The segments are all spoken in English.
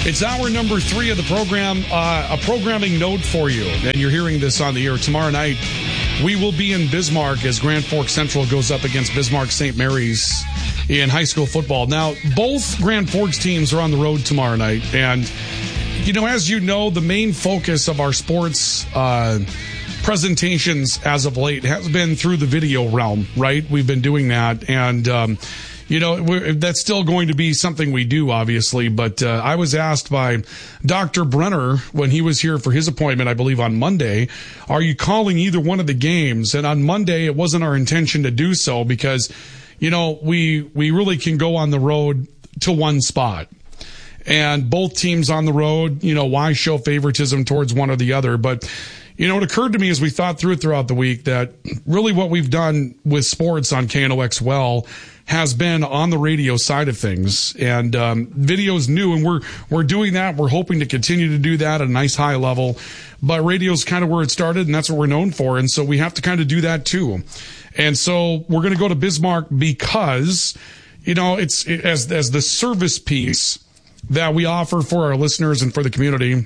It's hour number 3 of the program. A programming note for you, and you're hearing this on the air. Tomorrow night, we will be in Bismarck as Grand Forks Central goes up against Bismarck St. Mary's in high school football. Now, both Grand Forks teams are on the road tomorrow night, and as you know, the main focus of our sports presentations as of late has been through the video realm, right? We've been doing that, and that's still going to be something we do, obviously. But I was asked by Dr. Brenner when he was here for his appointment, I believe on Monday, are you calling either one of the games? And on Monday, it wasn't our intention to do so because, we really can go on the road to one spot. And both teams on the road, why show favoritism towards one or the other? But, it occurred to me as we thought through it throughout the week that really what we've done with sports on KNOX has been on the radio side of things. And video's new, and we're doing that. We're hoping to continue to do that at a nice high level. But radio's kind of where it started, and that's what we're known for. And so we have to kind of do that too. And so we're going to go to Bismarck because, it's as the service piece that we offer for our listeners and for the community.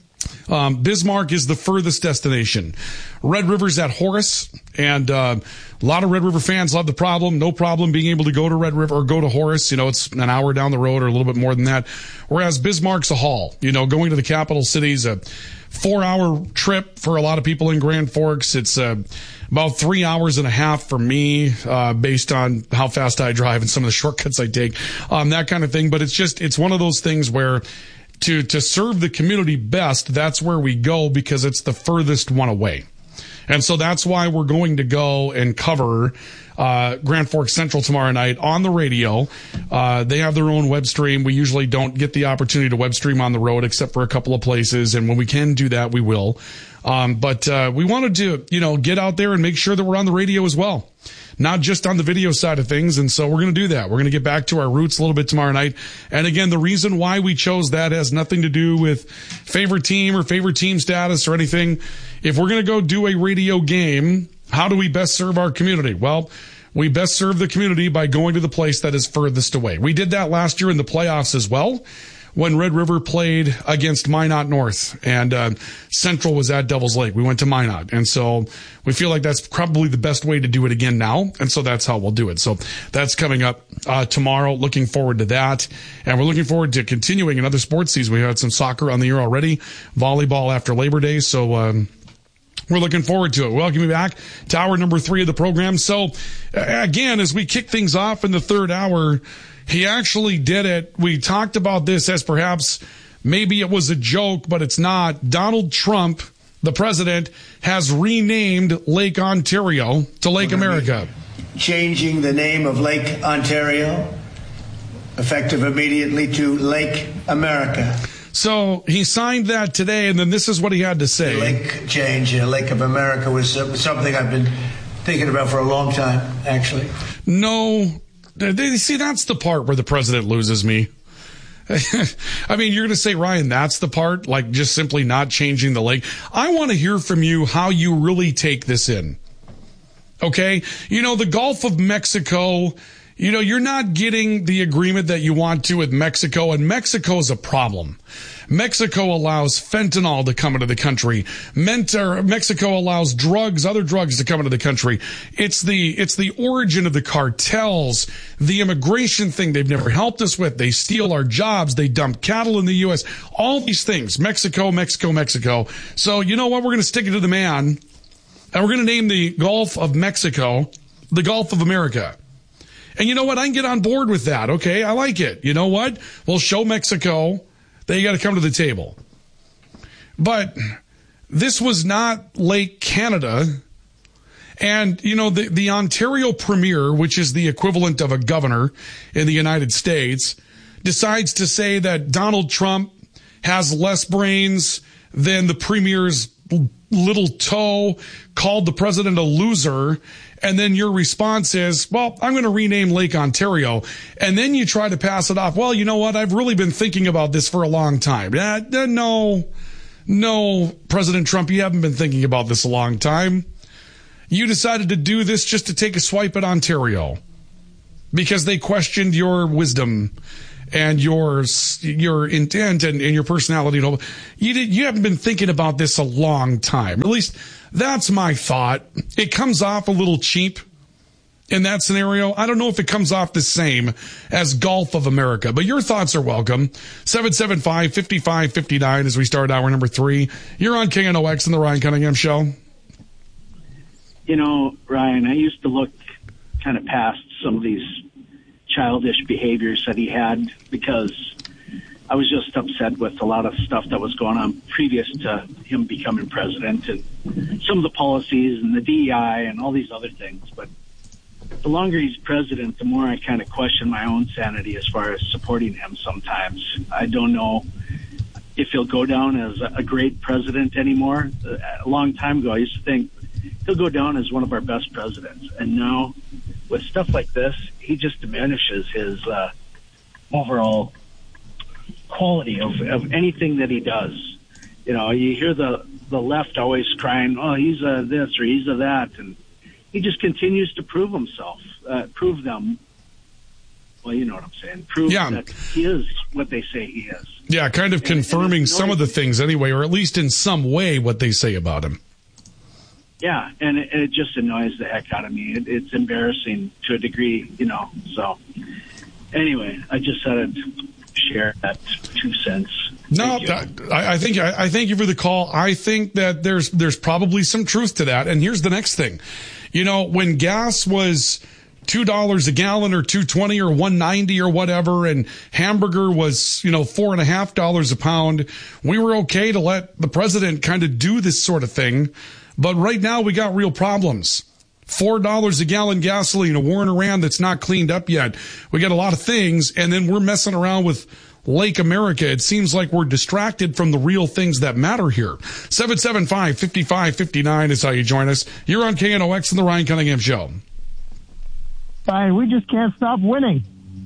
Bismarck is the furthest destination. Red River's at Horace, and a lot of Red River fans love the problem. No problem being able to go to Red River or go to Horace. It's an hour down the road or a little bit more than that. Whereas Bismarck's a haul. Going to the capital city's a 4-hour trip for a lot of people in Grand Forks. It's about 3 hours and a half for me, based on how fast I drive and some of the shortcuts I take, that kind of thing. But it's one of those things where to serve the community best, that's where we go because it's the furthest one away. And so that's why we're going to go and cover Grand Forks Central tomorrow night on the radio. They have their own web stream. We usually don't get the opportunity to web stream on the road except for a couple of places. And when we can do that, we will. But we wanted to, get out there and make sure that we're on the radio as well, not just on the video side of things. And so we're going to do that. We're going to get back to our roots a little bit tomorrow night. And again, the reason why we chose that has nothing to do with favorite team or favorite team status or anything. If we're going to go do a radio game, how do we best serve our community? Well, we best serve the community by going to the place that is furthest away. We did that last year in the playoffs as well, when Red River played against Minot North and Central was at Devil's Lake. We went to Minot. And so we feel like that's probably the best way to do it again now. And so that's how we'll do it. So that's coming up tomorrow. Looking forward to that. And we're looking forward to continuing another sports season. We had some soccer on the air already, volleyball after Labor Day. So we're looking forward to it. Welcome you back to hour number 3 of the program. So again, as we kick things off in the third hour, he actually did it. We talked about this as perhaps maybe it was a joke, but it's not. Donald Trump, the president, has renamed Lake Ontario to Lake America. Changing the name of Lake Ontario, effective immediately to Lake America. So he signed that today, and then this is what he had to say. The lake change, Lake of America, was something I've been thinking about for a long time, actually. No. See, that's the part where the president loses me. I mean, you're going to say, Ryan, that's the part, like just simply not changing the lake. I want to hear from you how you really take this in. Okay? The Gulf of Mexico, you're not getting the agreement that you want to with Mexico, and Mexico's a problem. Mexico allows fentanyl to come into the country. Mexico allows other drugs to come into the country. It's the origin of the cartels, the immigration thing they've never helped us with. They steal our jobs. They dump cattle in the U.S. All these things. Mexico. So you know what? We're going to stick it to the man, and we're going to name the Gulf of Mexico the Gulf of America. And you know what? I can get on board with that. Okay, I like it. You know what? We'll show Mexico that you got to come to the table. But this was not Lake Canada. And, the Ontario Premier, which is the equivalent of a governor in the United States, decides to say that Donald Trump has less brains than the Premier's little toe, called the president a loser. And then your response is, well, I'm going to rename Lake Ontario. And then you try to pass it off. Well, you know what? I've really been thinking about this for a long time. No, President Trump, you haven't been thinking about this a long time. You decided to do this just to take a swipe at Ontario because they questioned your wisdom and your intent and your personality. You haven't been thinking about this a long time. At least that's my thought. It comes off a little cheap in that scenario. I don't know if it comes off the same as Gulf of America, but your thoughts are welcome. 775-5559 as we start hour number 3. You're on KNOX and the Ryan Cunningham Show. You know, Ryan, I used to look kind of past some of these childish behaviors that he had because I was just upset with a lot of stuff that was going on previous to him becoming president and some of the policies and the DEI and all these other things. But the longer he's president, the more I kind of question my own sanity as far as supporting him sometimes. I don't know if he'll go down as a great president anymore. A long time ago, I used to think he'll go down as one of our best presidents. And now, with stuff like this, he just diminishes his overall quality of anything that he does. You know, you hear the left always crying, oh, he's a this or he's a that, and he just continues to prove himself, prove them. Well, you know what I'm saying. Prove that he is what they say he is. Yeah, kind of confirming some of the things anyway, or at least in some way what they say about him. Yeah, and it just annoys the heck out of me. It's embarrassing to a degree, you know. So, anyway, I just thought I'd share that 2 cents. No, I thank you for the call. I think that there's probably some truth to that. And here's the next thing. You know, when gas was $2 a gallon or $2.20 or $1.90 or whatever, and hamburger was, $4.50 a pound, we were okay to let the president kind of do this sort of thing. But right now we got real problems. $4 a gallon gasoline, a war in Iran that's not cleaned up yet. We got a lot of things, and then we're messing around with Lake America. It seems like we're distracted from the real things that matter here. 775-5559 is how you join us. You're on KNOX and the Ryan Cunningham Show. Fine, we just can't stop winning.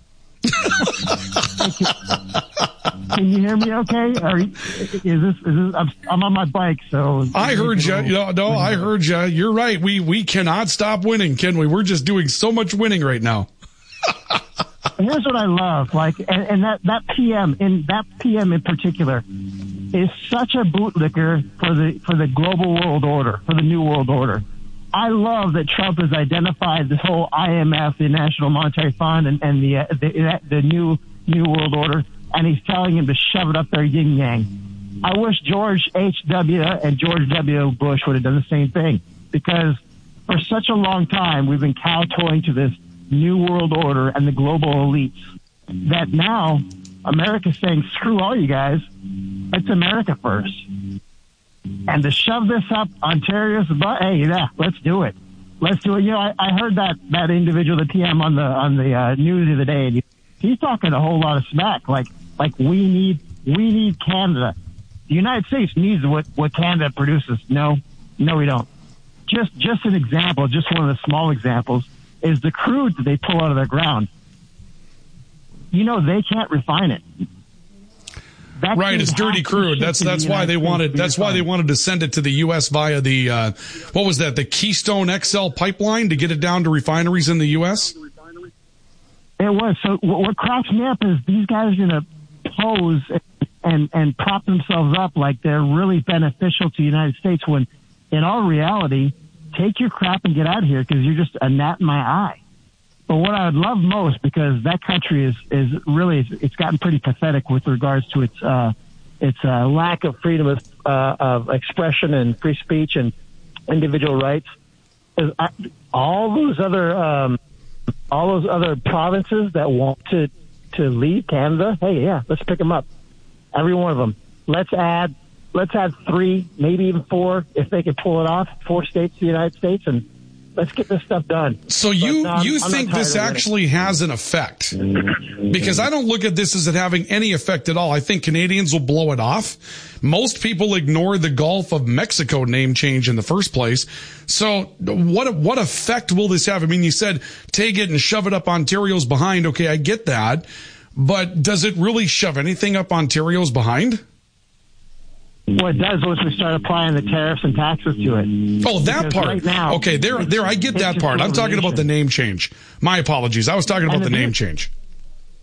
Can you hear me okay? Or is this I'm on my bike, so I heard you. No, I heard you. You're right. We cannot stop winning, can we? We're just doing so much winning right now. Here's what I love, and that PM in particular is such a bootlicker for the global world order, for the new world order. I love that Trump has identified this whole IMF, the National Monetary Fund, and the new world order, and he's telling him to shove it up their yin yang. I wish George H.W. and George W. Bush would have done the same thing, because for such a long time we've been kowtowing to this new world order and the global elites, that now America's saying, screw all you guys, it's America first. And to shove this up Ontario's butt, hey, yeah, let's do it. Let's do it. I heard that individual, the PM on the news the other day, and he's talking a whole lot of smack, like we need Canada. The United States needs what Canada produces. No, we don't. Just an example, just one of the small examples, is the crude that they pull out of the ground. They can't refine it. Right, it's dirty crude. That's why they wanted. That's why they wanted to send it to the U.S. via the what was that? The Keystone XL pipeline to get it down to refineries in the U.S. It was. So what cracks me up is these guys are going to pose and prop themselves up like they're really beneficial to the United States, when in all reality, take your crap and get out of here, because you're just a gnat in my eye. But what I would love most, because that country is really, it's gotten pretty pathetic with regards to its lack of freedom of expression and free speech and individual rights, is all those other provinces that want to leave Canada. Hey, yeah, let's pick them up, every one of them. Let's add 3, maybe even 4, if they can pull it off. 4 states to the United States, and let's get this stuff done. So you think this actually has an effect? Because I don't look at this as it having any effect at all. I think Canadians will blow it off. Most people ignore the Gulf of Mexico name change in the first place. So what effect will this have? I mean, you said take it and shove it up Ontario's behind. Okay, I get that. But does it really shove anything up Ontario's behind? Well, it does once we start applying the tariffs and taxes to it. Oh, that part. Right now, okay, there, I get that part. I'm talking about the name change. My apologies. I was talking about the name change.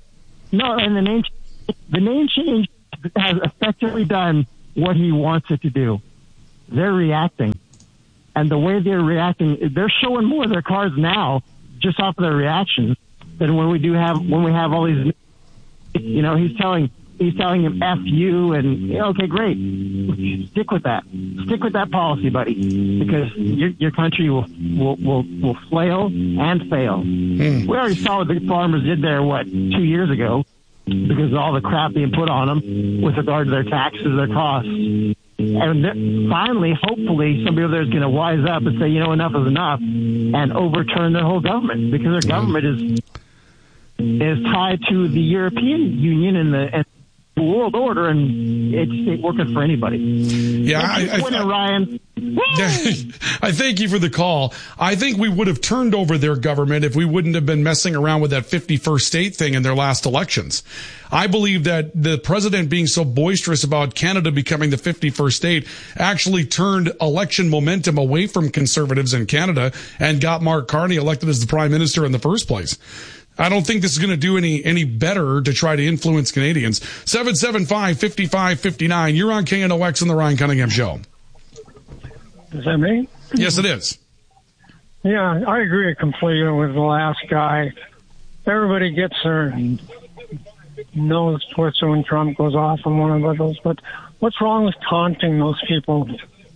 No, and the name change has effectively done what he wants it to do. They're reacting. And the way they're reacting, they're showing more of their cards now just off of their reactions than when we have all these, he's telling him F you and okay, great. Stick with that policy, buddy, because your country will flail and fail. We already saw what the farmers did there, 2 years ago, because of all the crap being put on them with regard to their taxes, their costs. And finally, hopefully, somebody over there is going to wise up and say, enough is enough, and overturn their whole government, because their government is tied to the European Union and the world order, and it's working for anybody. Yeah, Ryan. I thank you for the call. I think we would have turned over their government if we wouldn't have been messing around with that 51st state thing in their last elections. I believe that the president being so boisterous about Canada becoming the 51st state actually turned election momentum away from conservatives in Canada and got Mark Carney elected as the prime minister in the first place. I don't think this is going to do any better to try to influence Canadians. 775-5559. You're on KNOX on the Ryan Cunningham Show. Is that me? Yes, it is. Yeah, I agree completely with the last guy. Everybody gets their nose twisted when Trump goes off on one of those. But what's wrong with taunting those people?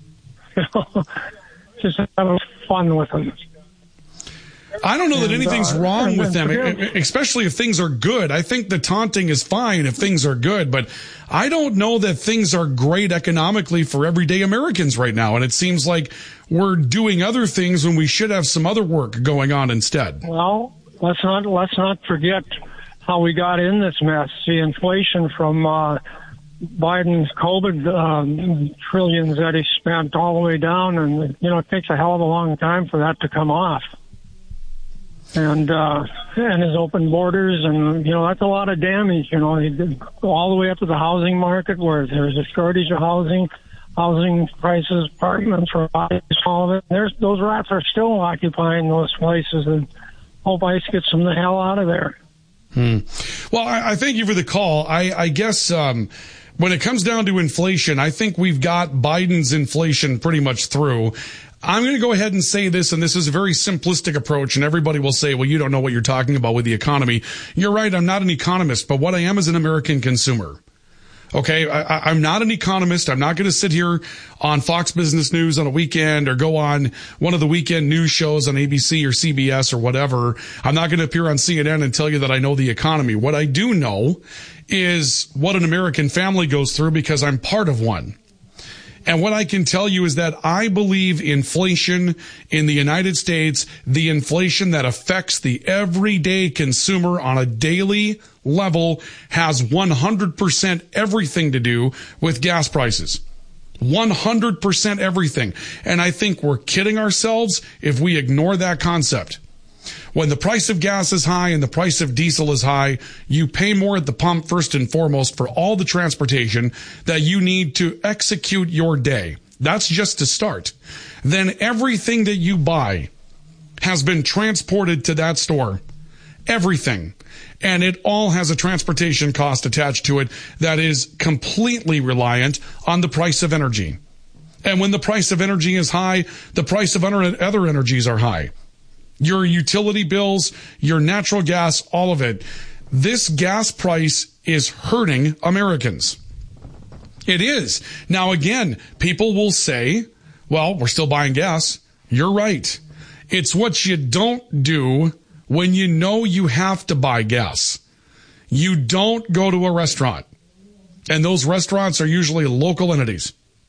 Just have fun with them. I don't know that anything's wrong with them, especially if things are good. I think the taunting is fine if things are good, but I don't know that things are great economically for everyday Americans right now. And it seems like we're doing other things when we should have some other work going on instead. Well, let's not forget how we got in this mess. The inflation from Biden's COVID trillions that he spent all the way down, and it takes a hell of a long time for that to come off. And his open borders, and that's a lot of damage. He did all the way up to the housing market, where there's a shortage of housing prices, apartments, all of it. Those rats are still occupying those places, and hope ICE gets them the hell out of there. Well, I thank you for the call. I guess when it comes down to inflation, I think we've got Biden's inflation pretty much through. I'm going to go ahead and say this, and this is a very simplistic approach, and everybody will say, well, you don't know what you're talking about with the economy. You're right, I'm not an economist, but what I am is an American consumer. Okay, I'm not an economist. I'm not going to sit here on Fox Business News on a weekend or go on one of the weekend news shows on ABC or CBS or whatever. I'm not going to appear on CNN and tell you that I know the economy. What I do know is what an American family goes through, because I'm part of one. And what I can tell you is that I believe inflation in the United States, the inflation that affects the everyday consumer on a daily level, has 100% everything to do with gas prices. 100% everything. And I think we're kidding ourselves if we ignore that concept. When the price of gas is high and the price of diesel is high, you pay more at the pump first and foremost for all the transportation that you need to execute your day. That's just to start. Then everything that you buy has been transported to that store. Everything. And it all has a transportation cost attached to it that is completely reliant on the price of energy. And when the price of energy is high, the price of other energies are high. Your utility bills, your natural gas, all of it. This gas price is hurting Americans. It is. Now, again, people will say, well, we're still buying gas. You're right. It's what you don't do when you know you have to buy gas. You don't go to a restaurant. And those restaurants are usually local entities.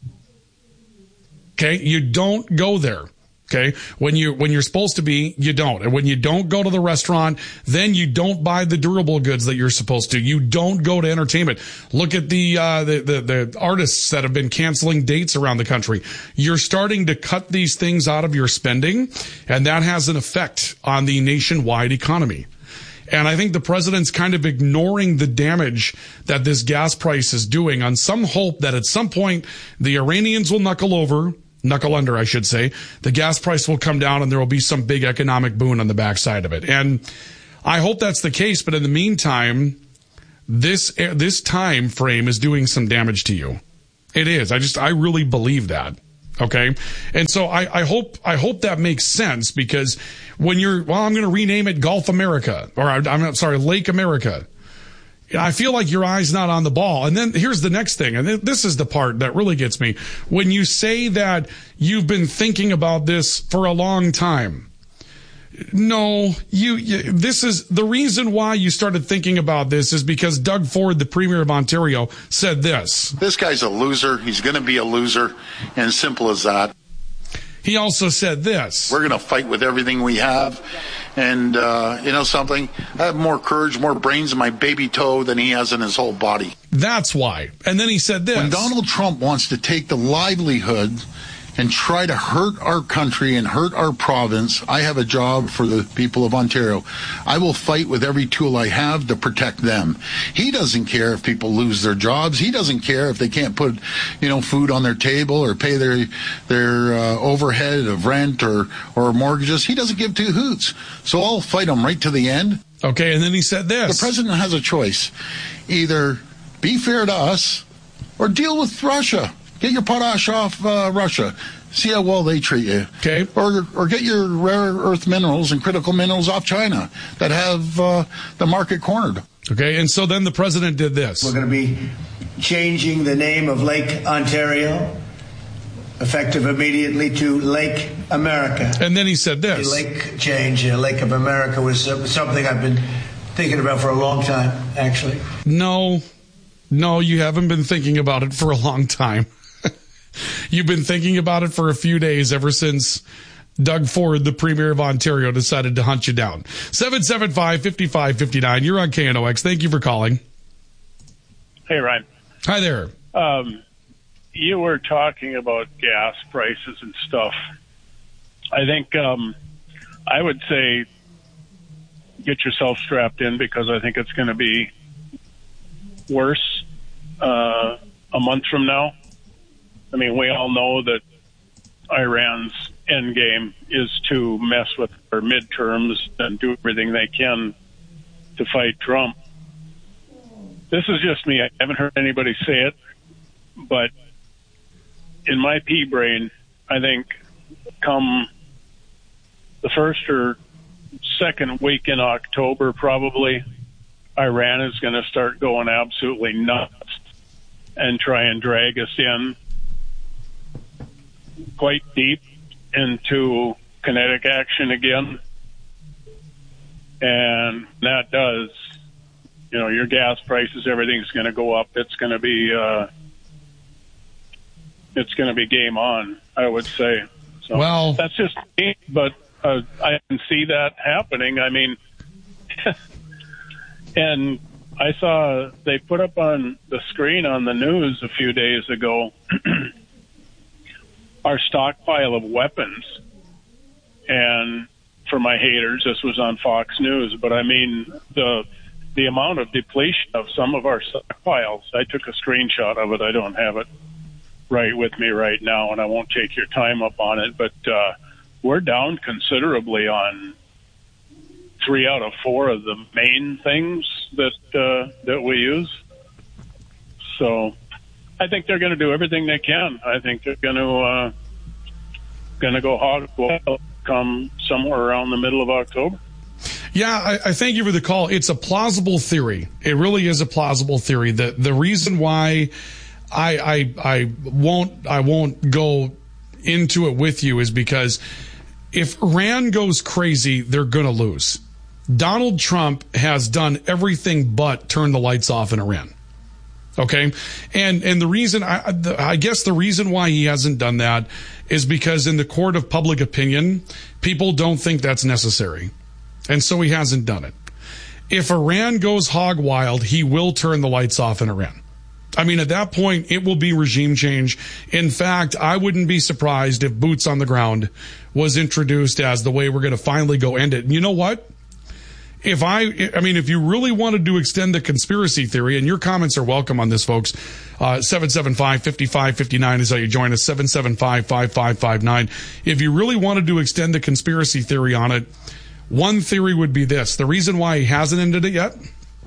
Okay? You don't go there. Okay. When you're supposed to be, you don't. And when you don't go to the restaurant, then you don't buy the durable goods that you're supposed to. You don't go to entertainment. Look at the artists that have been canceling dates around the country. You're starting to cut these things out of your spending, and that has an effect on the nationwide economy. And I think the president's kind of ignoring the damage that this gas price is doing on some hope that at some point the Iranians will knuckle under, I should say. The gas price will come down and there will be some big economic boon on the backside of it. And I hope that's the case. But in the meantime, this time frame is doing some damage to you. It is. I really believe that. Okay. And so I hope that makes sense, because when I'm going to rename it Gulf America, or I'm sorry, Lake America. I feel like your eye's not on the ball. And then here's the next thing. And this is the part that really gets me. When you say that you've been thinking about this for a long time. No, this is the reason why you started thinking about this is because Doug Ford, the Premier of Ontario, said this. This guy's a loser. He's going to be a loser. And simple as that. He also said this. We're going to fight with everything we have. And, you know something? I have more courage, more brains in my baby toe than he has in his whole body. That's why. And then he said this. When Donald Trump wants to take the livelihood and try to hurt our country and hurt our province, I have a job for the people of Ontario. I will fight with every tool I have to protect them. He doesn't care if people lose their jobs. He doesn't care if they can't put, food on their table or pay their overhead of rent or mortgages. He doesn't give two hoots. So I'll fight him right to the end. Okay, and then he said this. The president has a choice. Either be fair to us or deal with Russia. Get your potash off Russia. See how well they treat you. Okay. Or get your rare earth minerals and critical minerals off China that have the market cornered. Okay, and so then the president did this. We're going to be changing the name of Lake Ontario, effective immediately, to Lake America. And then he said this. The lake change, Lake of America, was something I've been thinking about for a long time, actually. No, you haven't been thinking about it for a long time. You've been thinking about it for a few days, ever since Doug Ford, the Premier of Ontario, decided to hunt you down. 775-5559. You're on KNOX. Thank you for calling. Hey, Ryan. Hi there. You were talking about gas prices and stuff. I think I would say get yourself strapped in, because I think it's going to be worse a month from now. I mean, we all know that Iran's end game is to mess with our midterms and do everything they can to fight Trump. This is just me. I haven't heard anybody say it, but in my pea brain, I think come the first or second week in October, probably, Iran is going to start going absolutely nuts and try and drag us in quite deep into kinetic action again. And that does, your gas prices, everything's going to go up. It's going to be game on, I would say. So well, that's just me, but I can see that happening. I mean, and I saw they put up on the screen on the news a few days ago our stockpile of weapons. And for my haters, this was on Fox News, but I mean, the amount of depletion of some of our stockpiles, I took a screenshot of it. I don't have it right with me right now, and I won't take your time up on it, but we're down considerably on 3 out of 4 of the main things that we use. So I think they're going to do everything they can. I think they're going to go hog wild come somewhere around the middle of October. Yeah, I thank you for the call. It's a plausible theory. It really is a plausible theory. The reason why I won't go into it with you is because if Iran goes crazy, they're going to lose. Donald Trump has done everything but turn the lights off in Iran. Okay. And the reason, I guess the reason why he hasn't done that is because in the court of public opinion, people don't think that's necessary. And so he hasn't done it. If Iran goes hog wild, he will turn the lights off in Iran. I mean, at that point, it will be regime change. In fact, I wouldn't be surprised if boots on the ground was introduced as the way we're going to finally go end it. And you know what? If you really wanted to extend the conspiracy theory, and your comments are welcome on this, folks, 775-5559 is how you join us, 775-5559. If you really wanted to extend the conspiracy theory on it, one theory would be this. The reason why he hasn't ended it yet,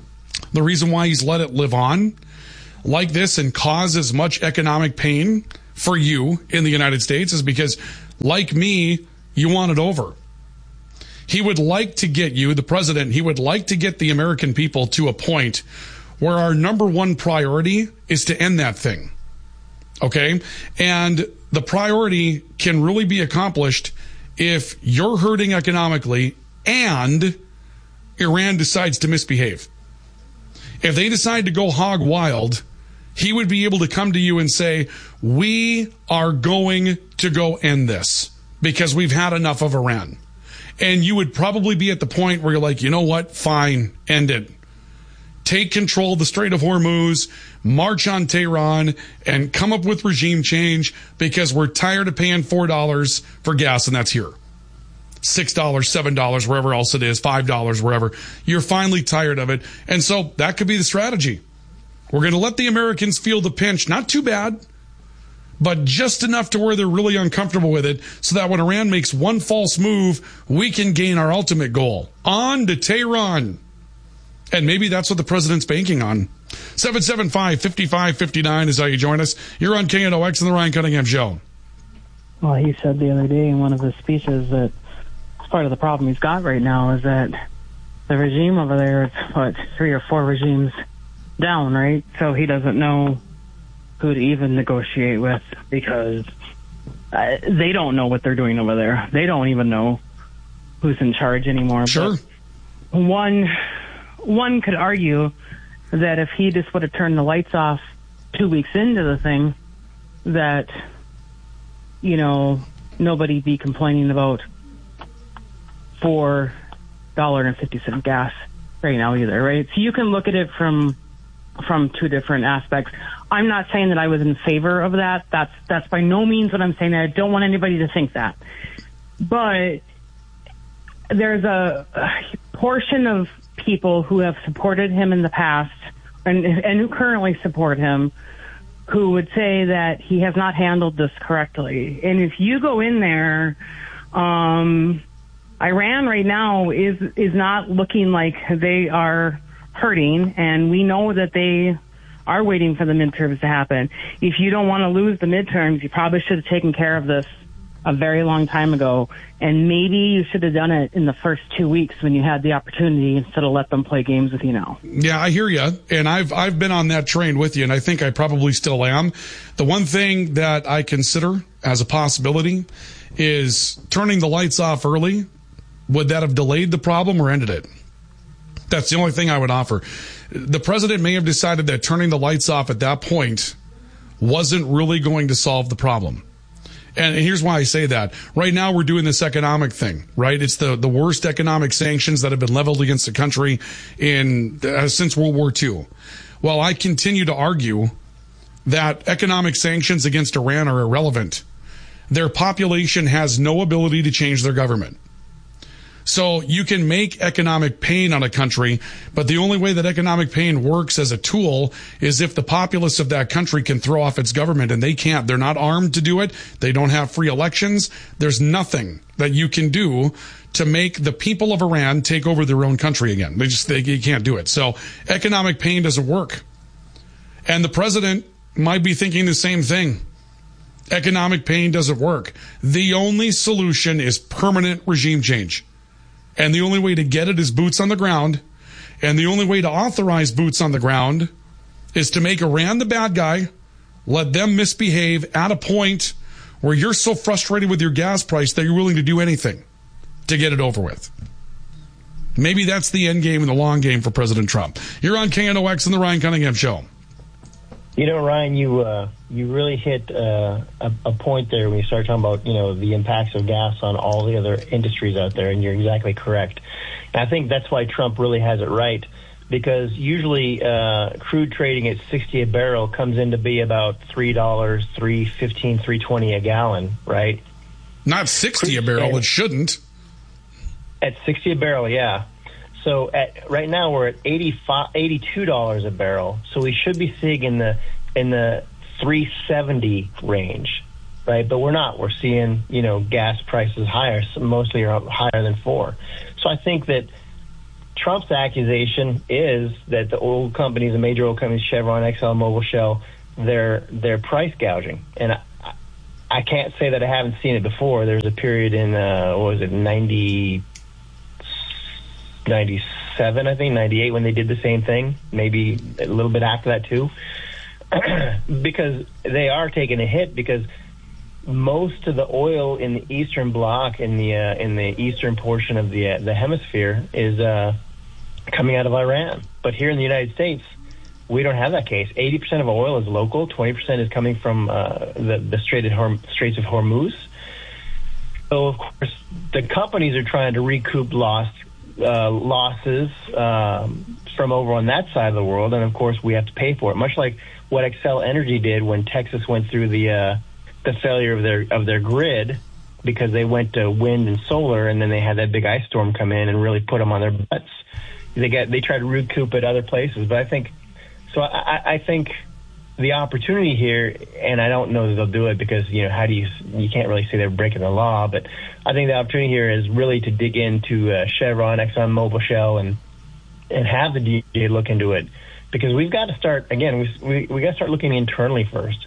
The reason why he's let it live on like this and cause as much economic pain for you in the United States is because, like me, you want it over. He would like to get you, the president, he would like to get the American people to a point where our number one priority is to end that thing. Okay? And the priority can really be accomplished if you're hurting economically and Iran decides to misbehave. If they decide to go hog wild, he would be able to come to you and say, we are going to go end this because we've had enough of Iran. And you would probably be at the point where you're like, you know what? Fine, end it. Take control of the Strait of Hormuz, march on Tehran, and come up with regime change because we're tired of paying $4 for gas, and that's here. $6, $7, wherever else it is, $5, wherever. You're finally tired of it. And so that could be the strategy. We're going to let the Americans feel the pinch. Not too bad, but just enough to where they're really uncomfortable with it so that when Iran makes one false move, we can gain our ultimate goal. On to Tehran. And maybe that's what the president's banking on. 775-5559 is how you join us. You're on KNOX and the Ryan Cunningham Show. Well, he said the other day in one of his speeches that part of the problem he's got right now is that the regime over there is, 3 or 4 regimes down, right? So he doesn't know who to even negotiate with because they don't know what they're doing over there. They don't even know who's in charge anymore. Sure. But one could argue that if he just would have turned the lights off 2 weeks into the thing, that, nobody'd be complaining about $4.50 gas right now either, right? So you can look at it from 2 different aspects. I'm not saying that I was in favor of that. That's by no means what I'm saying. I don't want anybody to think that. But there's a portion of people who have supported him in the past and who currently support him who would say that he has not handled this correctly. And if you go in there, Iran right now is not looking like they are hurting, and we know that they are waiting for the midterms to happen. If you don't want to lose the midterms, you probably should have taken care of this a very long time ago, and maybe you should have done it in the first 2 weeks when you had the opportunity instead of let them play games with you now. Yeah, I hear you, and I've been on that train with you, and I think I probably still am. The one thing that I consider as a possibility is turning the lights off early. Would that have delayed the problem or ended it? That's the only thing I would offer. The president may have decided that turning the lights off at that point wasn't really going to solve the problem. And here's why I say that. Right now, we're doing this economic thing, right? It's the worst economic sanctions that have been leveled against the country since World War II. Well, I continue to argue that economic sanctions against Iran are irrelevant. Their population has no ability to change their government. So you can make economic pain on a country, but the only way that economic pain works as a tool is if the populace of that country can throw off its government, and they can't. They're not armed to do it. They don't have free elections. There's nothing that you can do to make the people of Iran take over their own country again. They can't do it. So economic pain doesn't work. And the president might be thinking the same thing. Economic pain doesn't work. The only solution is permanent regime change. And the only way to get it is boots on the ground. And the only way to authorize boots on the ground is to make Iran the bad guy, let them misbehave at a point where you're so frustrated with your gas price that you're willing to do anything to get it over with. Maybe that's the end game and the long game for President Trump. You're on KNOX and the Ryan Cunningham Show. Ryan, you really hit a point there when you start talking about, the impacts of gas on all the other industries out there, and you're exactly correct. And I think that's why Trump really has it right, because usually crude trading at $60 a barrel comes in to be about $3, $3.15, $3.20 a gallon, right? Not $60 a barrel. It shouldn't. At $60 a barrel, yeah. So right now we're at $82 a barrel. So we should be seeing in the $3.70 range, right? But we're not. We're seeing gas prices higher, mostly higher than $4. So I think that Trump's accusation is that the oil companies, the major oil companies, Chevron, Exxon, Mobil, Shell, they're price gouging. And I can't say that I haven't seen it before. There's a period in, 97, I think, 98, when they did the same thing, maybe a little bit after that too, because they are taking a hit, because most of the oil in the eastern bloc, in the eastern portion of the hemisphere, is coming out of Iran. But here in the United States, we don't have that case. 80% of oil is local. 20% is coming from the Straits of Hormuz. So, of course, the companies are trying to recoup losses from over on that side of the world, and of course we have to pay for it. Much like what Xcel Energy did when Texas went through the failure of their grid, because they went to wind and solar, and then they had that big ice storm come in and really put them on their butts. They tried to recoup it other places, but I think the opportunity here, and I don't know that they'll do it because, you can't really say they're breaking the law, but I think the opportunity here is really to dig into Chevron, Exxon, Mobil, Shell, and have the DOJ look into it, because we've got to start, again, we got to start looking internally first.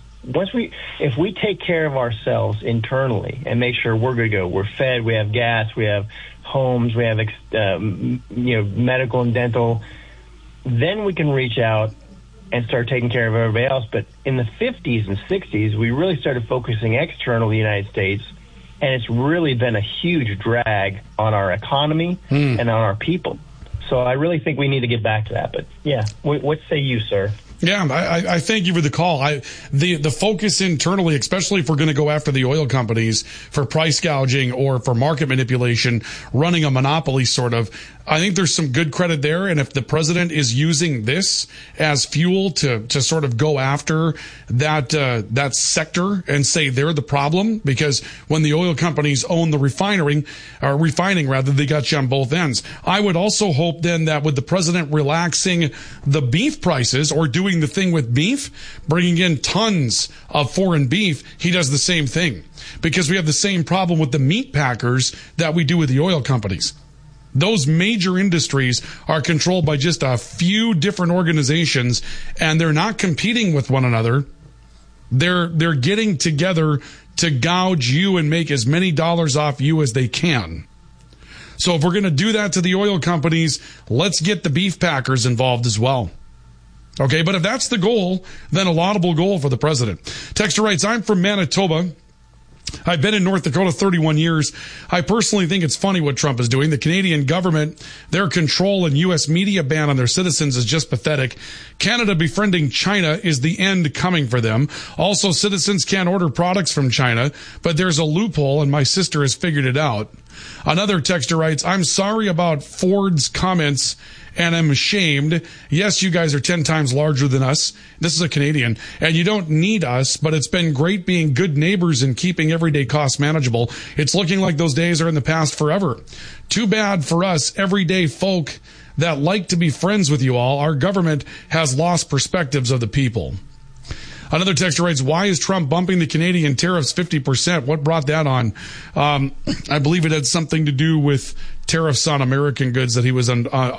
If we take care of ourselves internally and make sure we're good to go, we're fed, we have gas, we have homes, we have medical and dental, then we can reach out and start taking care of everybody else. But in the 50s and 60s, we really started focusing externally in the United States, and it's really been a huge drag on our economy and on our people. So I really think we need to get back to that. But yeah, what say you, sir? Yeah, I thank you for the call. The focus internally, especially if we're going to go after the oil companies for price gouging or for market manipulation, running a monopoly sort of, I think there's some good credit there. And if the president is using this as fuel to sort of go after that sector and say they're the problem, because when the oil companies own the refining rather, they got you on both ends. I would also hope then that with the president relaxing the beef prices or doing the thing with beef, bringing in tons of foreign beef, he does the same thing, because we have the same problem with the meat packers that we do with the oil companies. Those major industries are controlled by just a few different organizations, and they're not competing with one another. They're getting together to gouge you and make as many dollars off you as they can. So if we're going to do that to the oil companies, let's get the beef packers involved as well. Okay, but if that's the goal, then a laudable goal for the president. Texter writes, I'm from Manitoba. I've been in North Dakota 31 years. I personally think it's funny what Trump is doing. The Canadian government, their control and U.S. media ban on their citizens is just pathetic. Canada befriending China is the end coming for them. Also, citizens can't order products from China, but there's a loophole, and my sister has figured it out. Another texter writes, I'm sorry about Ford's comments, and I'm ashamed. Yes, you guys are 10 times larger than us. This is a Canadian. And you don't need us, but it's been great being good neighbors and keeping everyday costs manageable. It's looking like those days are in the past forever. Too bad for us, everyday folk that like to be friends with you all. Our government has lost perspectives of the people. Another texter writes, why is Trump bumping the Canadian tariffs 50%? What brought that on? I believe it had something to do with tariffs on American goods that he was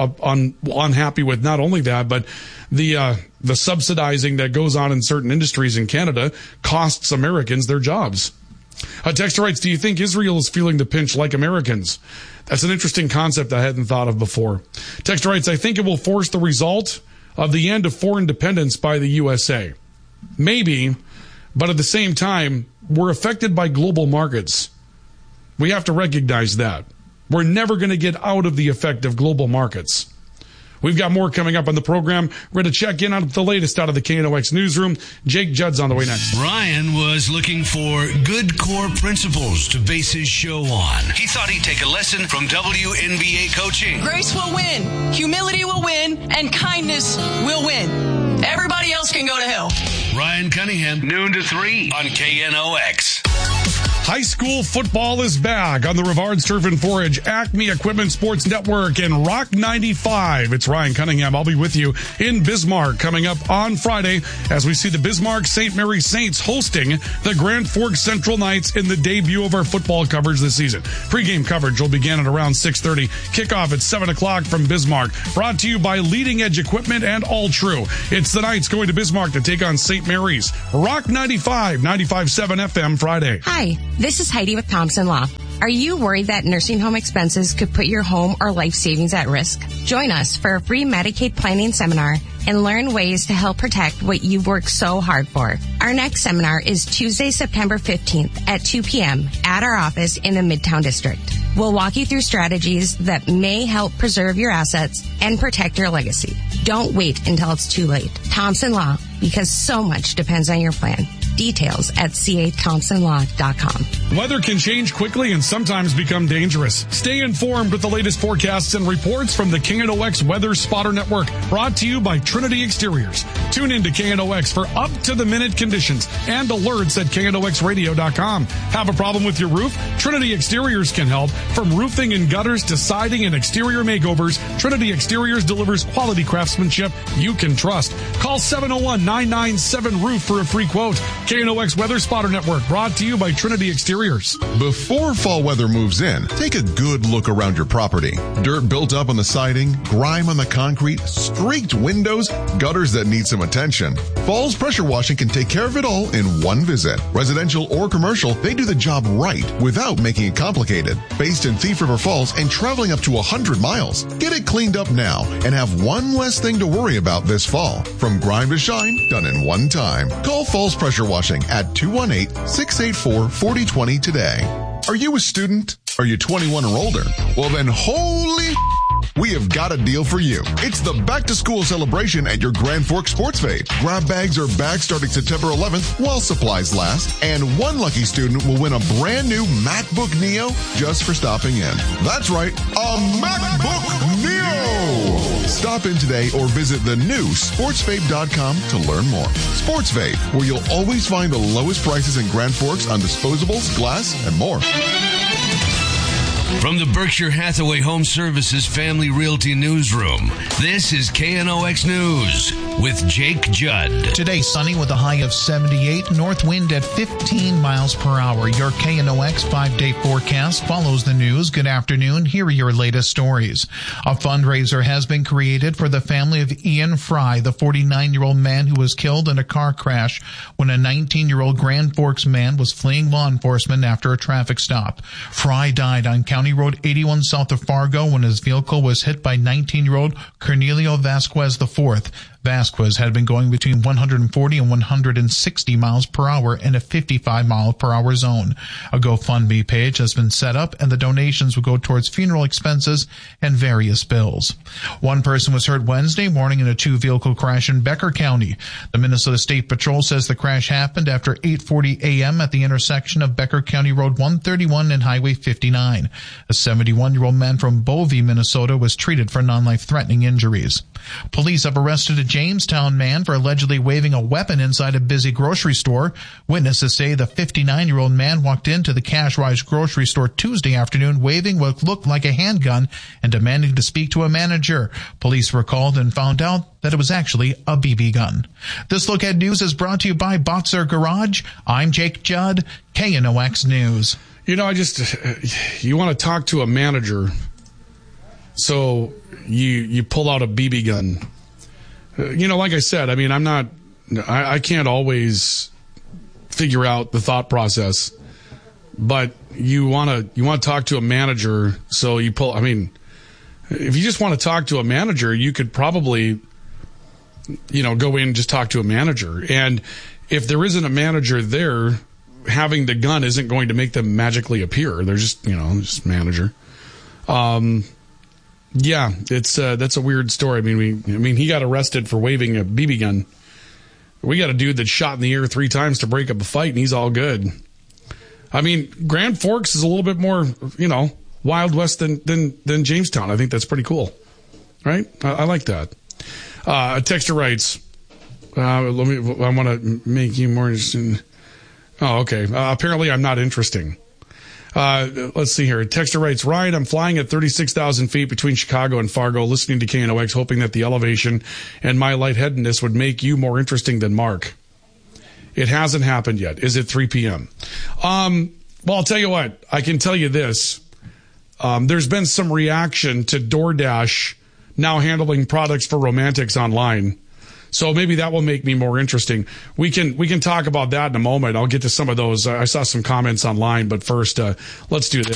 unhappy with. Not only that, but the subsidizing that goes on in certain industries in Canada costs Americans their jobs. A texter writes, do you think Israel is feeling the pinch like Americans? That's an interesting concept I hadn't thought of before. Texter writes, I think it will force the result of the end of foreign dependence by the USA. Maybe, but at the same time, we're affected by global markets. We have to recognize that. We're never going to get out of the effect of global markets. We've got more coming up on the program. We're going to check in on the latest out of the KNOX newsroom. Jake Judd's on the way next. Ryan was looking for good core principles to base his show on. He thought he'd take a lesson from WNBA coaching. Grace will win, humility will win, and kindness will win. Everybody else can go to hell. Ryan Cunningham, noon to 3 on KNOX. High school football is back on the Rivards Turf and Forage, Acme Equipment Sports Network, and Rock 95. It's Ryan Cunningham. I'll be with you in Bismarck coming up on Friday as we see the Bismarck St. Mary Saints hosting the Grand Forks Central Knights in the debut of our football coverage this season. Pre-game coverage will begin at around 6:30. Kickoff at 7 o'clock from Bismarck. Brought to you by Leading Edge Equipment and All True. It's the Knights going to Bismarck to take on St. Mary's. Rock 95, 95.7 FM Friday. Hi, this is Heidi with Thompson Law. Are you worried that nursing home expenses could put your home or life savings at risk? Join us for a free Medicaid planning seminar and learn ways to help protect what you've worked so hard for. Our next seminar is Tuesday, September 15th at 2 p.m. at our office in the Midtown District. We'll walk you through strategies that may help preserve your assets and protect your legacy. Don't wait until it's too late. Thompson Law, because so much depends on your plan. Details at cathompsonlaw.com. Weather can change quickly and sometimes become dangerous. Stay informed with the latest forecasts and reports from the KNOX Weather Spotter Network, brought to you by Trinity Exteriors. Tune in to KNOX for up-to-the-minute conditions and alerts at knoxradio.com. Have a problem with your roof? Trinity Exteriors can help. From roofing and gutters to siding and exterior makeovers, Trinity Exteriors delivers quality craftsmanship you can trust. Call 701-997-ROOF for a free quote. KNOX Weather Spotter Network, brought to you by Trinity Exteriors. Before fall weather moves in, take a good look around your property. Dirt built up on the siding, grime on the concrete, streaked windows, gutters that need some attention. Falls Pressure Washing can take care of it all in one visit. Residential or commercial, they do the job right without making it complicated. Based in Thief River Falls and traveling up to 100 miles. Get it cleaned up now and have one less thing to worry about this fall. From grime to shine, done in one time. Call Falls Pressure Washing at 218-684-4020 today. Are you a student? Are you 21 or older? Well then, holy we have got a deal for you. It's the back to school celebration at your Grand Forks Sports Fete. Grab bags are back starting September 11th while supplies last, and one lucky student will win a brand new MacBook Neo just for stopping in. That's right, a MacBook Neo! Stop in today or visit the new sportsvape.com to learn more. Sports Vape, where you'll always find the lowest prices in Grand Forks on disposables, glass, and more. From the Berkshire Hathaway Home Services Family Realty Newsroom, this is KNOX News with Jake Judd. Today, sunny with a high of 78, north wind at 15 miles per hour. Your KNOX 5-day forecast follows the news. Good afternoon. Here are your latest stories. A fundraiser has been created for the family of Ian Fry, the 49-year-old man who was killed in a car crash when a 19-year-old Grand Forks man was fleeing law enforcement after a traffic stop. Fry died on County Road 81 south of Fargo when his vehicle was hit by 19-year-old Cornelio Vasquez IV. Vasquez had been going between 140 and 160 miles per hour in a 55 mile per hour zone. A GoFundMe page has been set up and the donations will go towards funeral expenses and various bills. One person was hurt Wednesday morning in a two-vehicle crash in Becker County. The Minnesota State Patrol says the crash happened after 8:40 a.m. at the intersection of Becker County Road 131 and Highway 59. A 71-year-old man from Bovey, Minnesota was treated for non-life-threatening injuries. Police have arrested a Jamestown man for allegedly waving a weapon inside a busy grocery store. Witnesses say the 59-year-old man walked into the Cash Rise grocery store Tuesday afternoon waving what looked like a handgun and demanding to speak to a manager. Police were called and found out that it was actually a BB gun. This Look Ahead News is brought to you by Boxer Garage. I'm Jake Judd, KNOX News. You know, you want to talk to a manager, so you pull out a BB gun. You know, like I said, I mean, I can't always figure out the thought process, but you want to talk to a manager, so you pull, I mean, if you just want to talk to a manager, you could probably, go in and just talk to a manager. And if there isn't a manager there, having the gun isn't going to make them magically appear. They're just, just manager. Yeah, that's a weird story. I mean, he got arrested for waving a BB gun. We got a dude that shot in the air 3 times to break up a fight, and he's all good. I mean, Grand Forks is a little bit more, Wild West than Jamestown. I think that's pretty cool, right? I like that. A texter writes, I want to make you more interesting. Oh, okay. Apparently I'm not interesting. Let's see here. Texter writes, Ryan, I'm flying at 36,000 feet between Chicago and Fargo, listening to KNOX, hoping that the elevation and my lightheadedness would make you more interesting than Mark. It hasn't happened yet. Is it 3 p.m.? Well, I'll tell you what. I can tell you this. There's been some reaction to DoorDash now handling products for romantics online. So maybe that will make me more interesting. We can talk about that in a moment. I'll get to some of those. I saw some comments online, but first, let's do this.